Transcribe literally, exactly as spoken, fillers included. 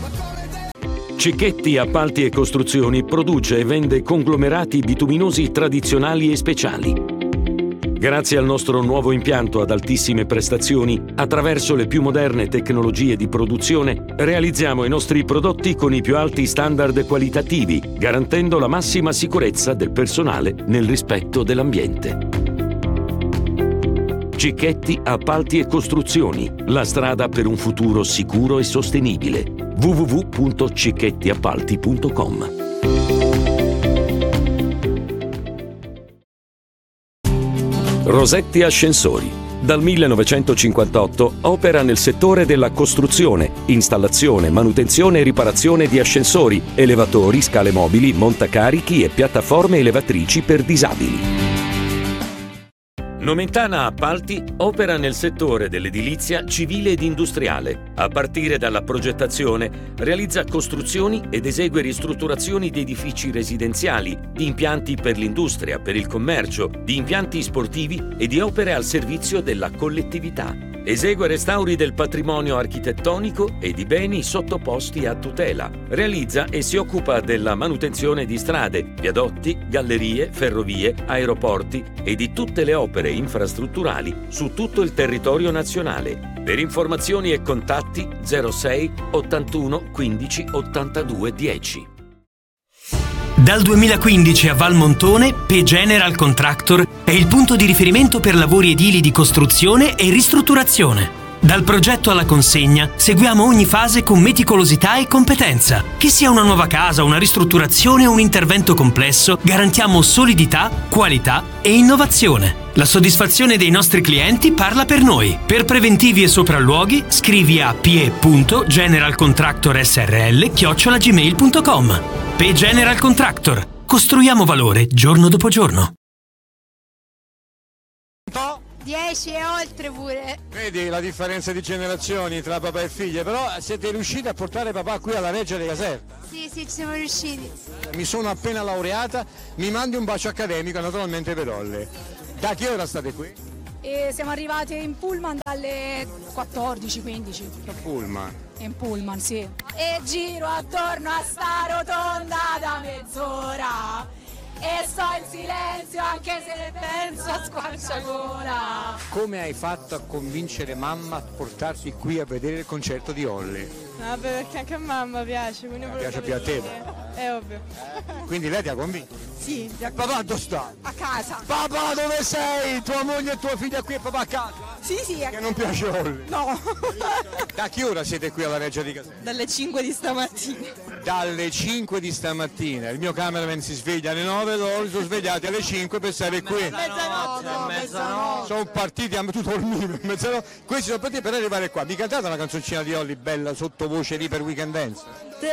Cicchetti Appalti e Costruzioni produce e vende conglomerati bituminosi tradizionali e speciali. Grazie al nostro nuovo impianto ad altissime prestazioni, attraverso le più moderne tecnologie di produzione, realizziamo i nostri prodotti con i più alti standard qualitativi, garantendo la massima sicurezza del personale nel rispetto dell'ambiente. Cicchetti Appalti e Costruzioni, la strada per un futuro sicuro e sostenibile. w w w punto cicchetti appalti punto com. Rosetti Ascensori. Dal millenovecentocinquantotto opera nel settore della costruzione, installazione, manutenzione e riparazione di ascensori, elevatori, scale mobili, montacarichi e piattaforme elevatrici per disabili. Nomentana Appalti opera nel settore dell'edilizia civile ed industriale. A partire dalla progettazione, realizza costruzioni ed esegue ristrutturazioni di edifici residenziali, di impianti per l'industria, per il commercio, di impianti sportivi e di opere al servizio della collettività. Esegue restauri del patrimonio architettonico e di beni sottoposti a tutela. Realizza e si occupa della manutenzione di strade, viadotti, gallerie, ferrovie, aeroporti e di tutte le opere infrastrutturali su tutto il territorio nazionale. Per informazioni e contatti zero sei ottantuno quindici ottantadue dieci. Dal duemilaquindici a Valmontone, P General Contractor è il punto di riferimento per lavori edili di costruzione e ristrutturazione. Dal progetto alla consegna seguiamo ogni fase con meticolosità e competenza. Che sia una nuova casa, una ristrutturazione o un intervento complesso, garantiamo solidità, qualità e innovazione. La soddisfazione dei nostri clienti parla per noi. Per preventivi e sopralluoghi scrivi a p e punto general contractor s r l chiocciola gmail punto com. P General Contractor. Costruiamo valore giorno dopo giorno. dieci e oltre pure. Vedi la differenza di generazioni tra papà e figlie, però siete riusciti a portare papà qui alla Reggia di Caserta? Sì, sì, ci siamo riusciti. Mi sono appena laureata, mi mandi un bacio accademico naturalmente per Olle. Da che ora state qui? E siamo arrivati in pullman dalle quattordici quindici. Pullman? In pullman, sì. E giro attorno a sta rotonda da mezz'ora. E sto in silenzio anche se penso a squarciagola. Come hai fatto a convincere mamma a portarti qui a vedere il concerto di Olle? Vabbè, perché anche a mamma piace, quindi Ah, piace più a te? È ovvio. Quindi lei ti ha convinto? Sì. Papà dove sta? A casa. Papà dove sei? Tua moglie e tua figlia qui e papà a casa? Sì, sì. A... Che non piace Olle? No. Da che ora siete qui alla Reggia di Caserta? Dalle cinque di stamattina. Dalle cinque di stamattina. Il mio cameraman si sveglia alle nove, loro sono svegliati alle cinque per stare qui. Mezzanotte. No, mezzanotte. Sono partiti a tu dormivi, mezzanotte. Questi sono partiti per arrivare qua. Mi cantate una canzoncina di Olli bella sottovoce lì per Weekend Dance?